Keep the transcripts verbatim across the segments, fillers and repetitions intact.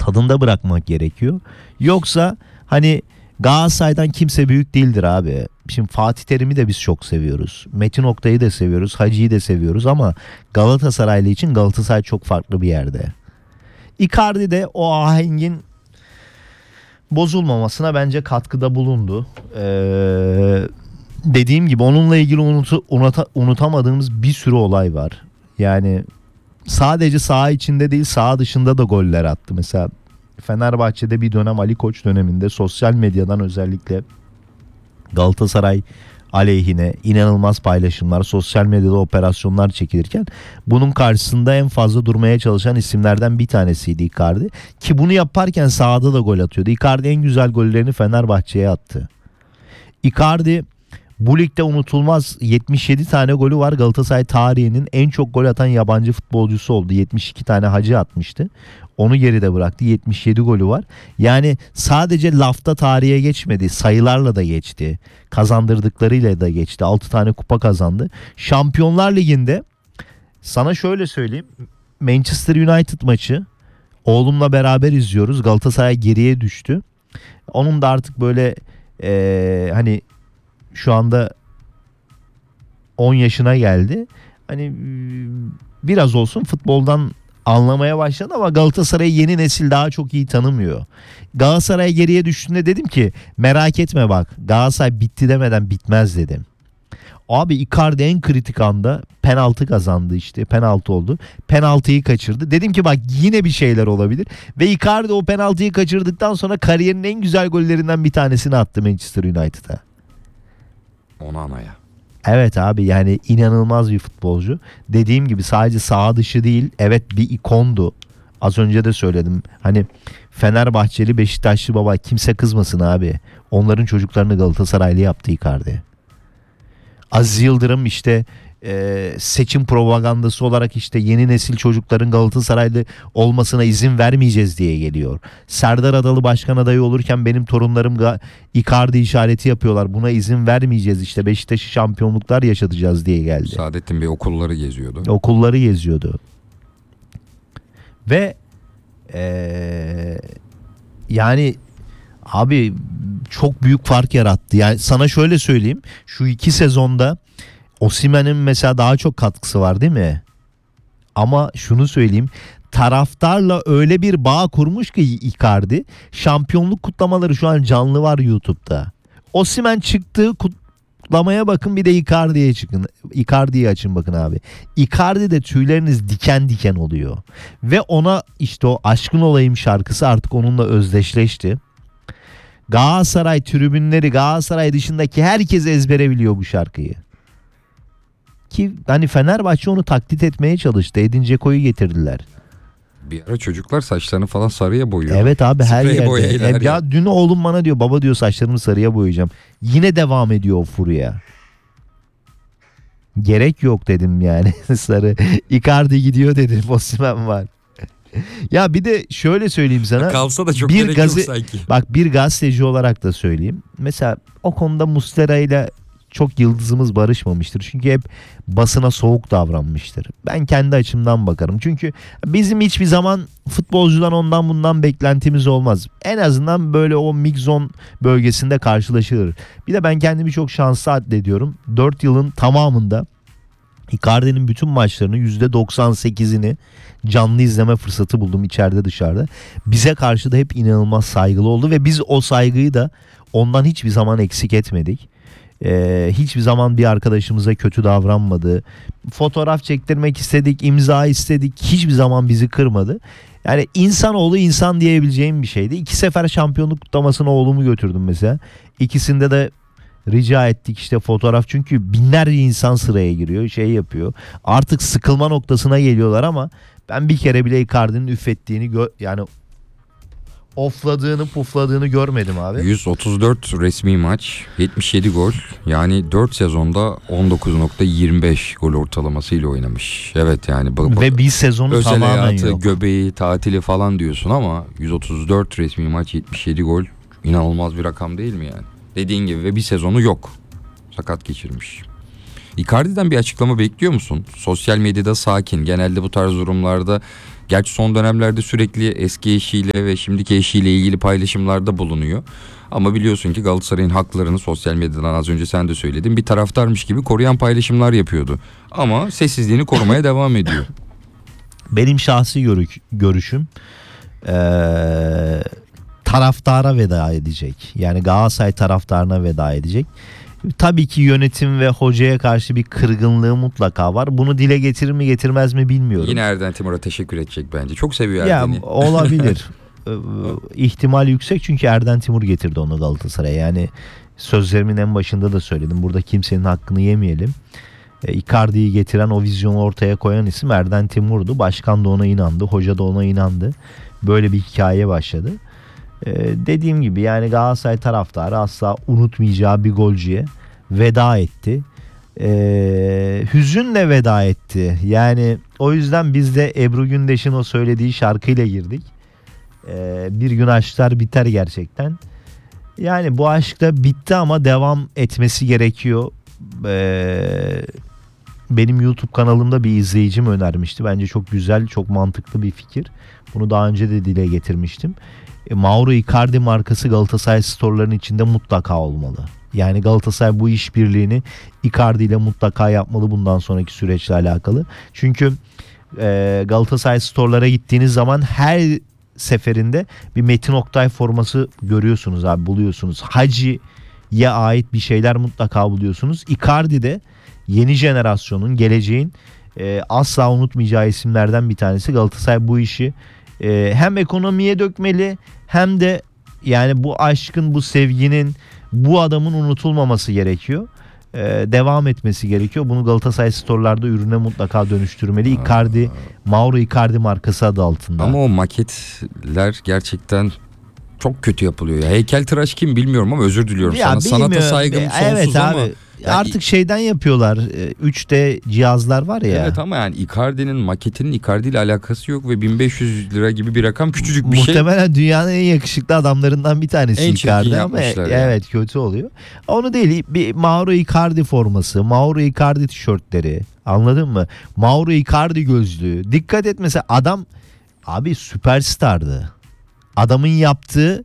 tadında bırakmak gerekiyor. Yoksa hani Galatasaray'dan kimse büyük değildir abi. Şimdi Fatih Terim'i de biz çok seviyoruz. Metin Oktay'ı da seviyoruz. Hacı'yı da seviyoruz ama Galatasaraylı için Galatasaray çok farklı bir yerde. Icardi de o ahengin bozulmamasına bence katkıda bulundu. Ee, dediğim gibi onunla ilgili unutu, unuta, unutamadığımız bir sürü olay var. Yani sadece saha içinde değil saha dışında da goller attı. Mesela Fenerbahçe'de bir dönem Ali Koç döneminde sosyal medyadan özellikle Galatasaray aleyhine inanılmaz paylaşımlar, sosyal medyada operasyonlar çekilirken bunun karşısında en fazla durmaya çalışan isimlerden bir tanesiydi Icardi. Ki bunu yaparken sahada da gol atıyordu. Icardi en güzel gollerini Fenerbahçe'ye attı. Icardi bu ligde unutulmaz yetmiş yedi tane golü var. Galatasaray tarihinin en çok gol atan yabancı futbolcusu oldu. yetmiş iki tane Hacı atmıştı. Onu geride bıraktı. yetmiş yedi golü var. Yani sadece lafta tarihe geçmedi. Sayılarla da geçti. Kazandırdıklarıyla da geçti. altı tane kupa kazandı. Şampiyonlar Ligi'nde sana şöyle söyleyeyim. Manchester United maçı oğlumla beraber izliyoruz. Galatasaray geriye düştü. Onun da artık böyle ee, hani şu anda on yaşına geldi. Hani biraz olsun futboldan anlamaya başladı ama Galatasaray'ı yeni nesil daha çok iyi tanımıyor. Galatasaray geriye düştüğünde dedim ki merak etme bak Galatasaray bitti demeden bitmez dedim. Abi Icardi en kritik anda penaltı kazandı işte. Penaltı oldu. Penaltıyı kaçırdı. Dedim ki bak yine bir şeyler olabilir. Ve Icardi o penaltıyı kaçırdıktan sonra kariyerinin en güzel gollerinden bir tanesini attı Manchester United'a. Ona anaya. Evet abi yani inanılmaz bir futbolcu. Dediğim gibi sadece saha dışı değil. Evet bir ikondu. Az önce de söyledim. Hani Fenerbahçeli Beşiktaşlı baba kimse kızmasın abi. Onların çocuklarını Galatasaraylı yaptı Icardi. Aziz Yıldırım işte e, seçim propagandası olarak işte yeni nesil çocukların Galatasaraylı olmasına izin vermeyeceğiz diye geliyor. Serdar Adalı başkan adayı olurken benim torunlarım ga- Icardi işareti yapıyorlar. Buna izin vermeyeceğiz işte Beşiktaş'ı şampiyonluklar yaşatacağız diye geldi. Saadettin Bey okulları geziyordu. Okulları geziyordu. Ve e, yani abi çok büyük fark yarattı. Yani sana şöyle söyleyeyim. Şu iki sezonda Osimhen'in mesela daha çok katkısı var değil mi? Ama şunu söyleyeyim. Taraftarla öyle bir bağ kurmuş ki Icardi. Şampiyonluk kutlamaları şu an canlı var YouTube'da. Osimhen çıktığı kutlamaya bakın bir de Icardi'ye çıkın. Icardi'yi açın bakın abi. Icardi'de tüyleriniz diken diken oluyor. Ve ona işte o Aşkın Olayım şarkısı artık onunla özdeşleşti. Galatasaray tribünleri, Galatasaray dışındaki herkes ezbere biliyor bu şarkıyı. Ki hani Fenerbahçe onu taklit etmeye çalıştı. Edin Dzeko'yu getirdiler. Bir ara çocuklar saçlarını falan sarıya boyuyor. Evet abi her Sprey yerde. E, ya dün oğlum bana diyor baba diyor saçlarımı sarıya boyayacağım. Yine devam ediyor o furya. Gerek yok dedim yani sarı. Icardi gidiyor dedim. Osimhen var. Ya bir de şöyle söyleyeyim sana. Kalsa da çok bir gerek gazı, yok sanki. Bak bir gazeteci olarak da söyleyeyim. Mesela o konuda Muslera ile çok yıldızımız barışmamıştır. Çünkü hep basına soğuk davranmıştır. Ben kendi açımdan bakarım. Çünkü bizim hiçbir zaman futbolcudan ondan bundan beklentimiz olmaz. En azından böyle o mid-zone bölgesinde karşılaşılır. Bir de ben kendimi çok şanslı addediyorum. dört yılın tamamında Icardi'nin bütün maçlarını yüzde doksan sekizini canlı izleme fırsatı buldum içeride dışarıda. Bize karşı da hep inanılmaz saygılı oldu ve biz o saygıyı da ondan hiçbir zaman eksik etmedik. Ee, hiçbir zaman bir arkadaşımıza kötü davranmadı. Fotoğraf çektirmek istedik, imza istedik. Hiçbir zaman bizi kırmadı. Yani insanoğlu insan diyebileceğim bir şeydi. İki sefer şampiyonluk kutlamasına oğlumu götürdüm mesela. İkisinde de rica ettik işte fotoğraf, çünkü binlerce insan sıraya giriyor, şey yapıyor. Artık sıkılma noktasına geliyorlar ama ben bir kere bile Icardi'nin üfettiğini gö- yani ofladığını pufladığını görmedim abi. yüz otuz dört resmi maç, yetmiş yedi gol. Yani dört sezonda on dokuz nokta yirmi beş gol ortalamasıyla oynamış. Evet yani. Bu, ve bir sezonu özel tamamen hayatı, yok. göbeği, tatili falan diyorsun ama yüz otuz dört resmi maç, yetmiş yedi gol inanılmaz bir rakam değil mi yani? Dediğin gibi ve bir sezonu yok. Sakat geçirmiş. Icardi'den bir açıklama bekliyor musun? Sosyal medyada sakin. Genelde bu tarz durumlarda Gerçi son dönemlerde sürekli eski eşiyle ve şimdiki eşiyle ilgili paylaşımlarda bulunuyor. Ama biliyorsun ki Galatasaray'ın haklarını sosyal medyadan, az önce sen de söyledin, bir taraftarmış gibi koruyan paylaşımlar yapıyordu. Ama sessizliğini korumaya devam ediyor. Benim şahsi görü- görüşüm ee, taraftara veda edecek. Yani Galatasaray taraftarına veda edecek. Tabii ki yönetim ve hocaya karşı bir kırgınlığı mutlaka var. Bunu dile getirir mi getirmez mi bilmiyorum. Yine Erden Timur'a teşekkür edecek bence. Çok seviyor ya, Erden'i. olabilir. Ee, ihtimal yüksek çünkü Erden Timur getirdi onu Galatasaray'a. Yani sözlerimin en başında da söyledim. Burada kimsenin hakkını yemeyelim. Ee, Icardi'yi getiren, o vizyonu ortaya koyan isim Erden Timur'du. Başkan da ona inandı. Hoca da ona inandı. Böyle bir hikaye başladı. Ee, dediğim gibi yani Galatasaray taraftarı asla unutmayacağı bir golcüye veda etti. Ee, hüzünle veda etti. Yani o yüzden biz de Ebru Gündeş'in o söylediği şarkıyla girdik. Ee, bir gün aşklar biter gerçekten. Yani bu aşk da bitti ama devam etmesi gerekiyor. Ee, benim YouTube kanalımda bir izleyicim önermişti. Bence çok güzel, çok mantıklı bir fikir. Bunu daha önce de dile getirmiştim. E, Mauro Icardi markası Galatasaray storelarının içinde mutlaka olmalı. Yani Galatasaray bu işbirliğini Icardi ile mutlaka yapmalı bundan sonraki süreçle alakalı. Çünkü e, Galatasaray storelara gittiğiniz zaman her seferinde bir Metin Oktay forması görüyorsunuz abi, buluyorsunuz. Hacı'ya ait bir şeyler mutlaka buluyorsunuz. Icardi de yeni jenerasyonun, geleceğin e, asla unutmayacağı isimlerden bir tanesi. Galatasaray bu işi e, hem ekonomiye dökmeli hem de yani bu aşkın, bu sevginin, bu adamın unutulmaması gerekiyor. Ee, devam etmesi gerekiyor. Bunu Galatasaray store'larda ürüne mutlaka dönüştürmeli. Icardi, Mauro Icardi markası adı altında. Ama o maketler gerçekten çok kötü yapılıyor ya. Heykeltıraş kim bilmiyorum ama özür diliyorum. Ya Sana sanata saygım E, sonsuz evet ama abi. yani Artık şeyden yapıyorlar. üç D cihazlar var ya. evet ama yani Icardi'nin maketinin Icardi ile alakası yok ve bin beş yüz lira gibi bir rakam, küçücük bir şey. Muhtemelen dünyanın en yakışıklı adamlarından bir tanesi En çirkin Icardi ama yapmışlar e- yani. evet kötü oluyor. Onu değil, bir Mauro Icardi forması, Mauro Icardi tişörtleri, anladın mı? Mauro Icardi gözlüğü. Dikkat et mesela, adam abi süperstardı. Adamın yaptığı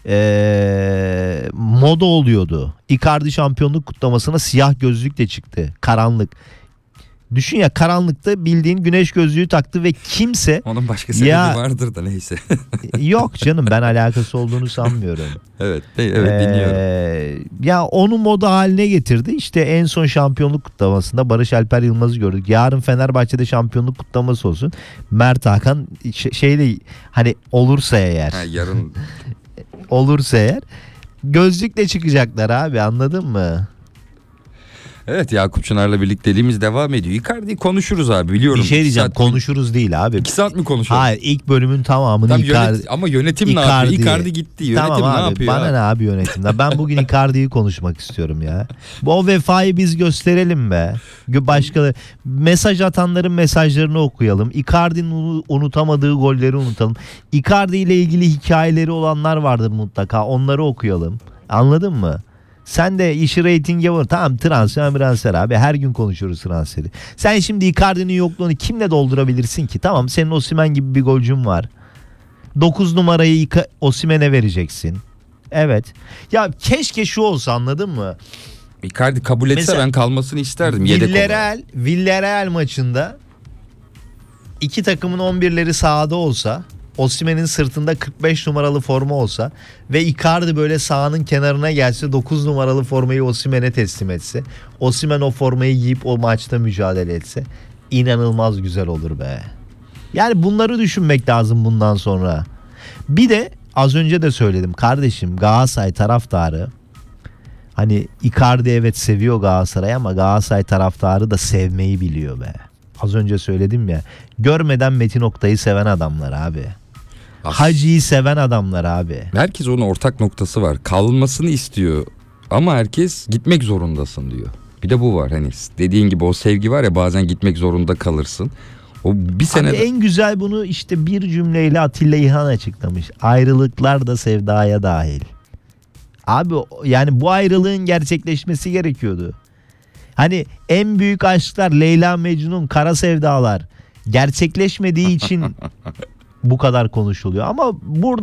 ee, moda oluyordu. Icardi şampiyonluk kutlamasına siyah gözlükle çıktı. Karanlık. Düşün ya, karanlıkta bildiğin güneş gözlüğü taktı ve kimse Onun başka sebebi Ya- vardır da neyse. yok canım, ben alakası olduğunu sanmıyorum. evet, evet dinliyorum. Ee, ya onu moda haline getirdi. İşte en son şampiyonluk kutlamasında Barış Alper Yılmaz'ı gördük. Yarın Fenerbahçe'de şampiyonluk kutlaması olsun. Mert Hakan ş- şeyle hani olursa eğer Ha, yarın olursa eğer gözlükle çıkacaklar abi, anladın mı? evet, Yakup Çınar'la birlikteliğimiz devam ediyor. Icardi'yi konuşuruz abi, biliyorum. Bir şey İki diyeceğim, saat- konuşuruz değil abi. İki saat mi konuşalım? Hayır, ilk bölümün tamamını Tam Icardi. yönet- ama yönetim ne Icardi. yapıyor? Icardi gitti. Yönetim Tamam ne abi, yapıyor? bana abi? ne abi yönetimden. Ben bugün Icardi'yi konuşmak istiyorum ya. O vefayı biz gösterelim be. Başka mesaj atanların mesajlarını okuyalım. Icardi'nin unu- unutamadığı golleri unutalım. Icardi ile ilgili hikayeleri olanlar vardır mutlaka. Onları okuyalım. Anladın mı? Sen de işi reytinge vur. Tamam, transfer transfer abi. Her gün konuşuruz transferi. Sen şimdi Icardi'nin yokluğunu kimle doldurabilirsin ki? Tamam, senin Osimhen gibi bir golcün var. dokuz numarayı Ica- Osimhen'e vereceksin. Evet. Ya keşke şu olsa, anladın mı? Icardi kabul etse Mesela- ben kalmasını isterdim. Yedek olarak. Villarreal, Villarreal maçında iki takımın on birleri sahada olsa, Osimhen'in sırtında kırk beş numaralı forma olsa ve Icardi böyle sahanın kenarına gelse, dokuz numaralı formayı Osimhen'e teslim etse, Osimhen o formayı giyip o maçta mücadele etse, inanılmaz güzel olur be. Yani bunları düşünmek lazım bundan sonra. Bir de az önce de söyledim kardeşim, Galatasaray taraftarı, hani Icardi evet seviyor Galatasaray ama Galatasaray taraftarı da sevmeyi biliyor be. Az önce söyledim ya, görmeden Metin Oktay'ı seven adamlar abi. As- Hacı'yı seven adamlar abi. Herkes onun ortak noktası var. Kalmasını istiyor ama herkes gitmek zorundasın diyor. Bir de bu var, hani dediğin gibi o sevgi var ya, bazen gitmek zorunda kalırsın. O bir sene Abi en güzel bunu işte bir cümleyle Atilla İlhan açıklamış. Ayrılıklar da sevdaya dahil. Abi yani bu ayrılığın gerçekleşmesi gerekiyordu. Hani en büyük aşklar, Leyla Mecnun, Kara Sevdalar, gerçekleşmediği için bu kadar konuşuluyor. Ama burada